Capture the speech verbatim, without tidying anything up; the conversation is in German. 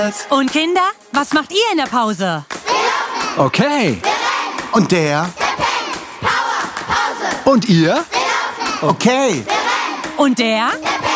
Schatz? Und Kinder, was macht ihr in der Pause? Okay. Und der? Und ihr? Okay. Und der? Der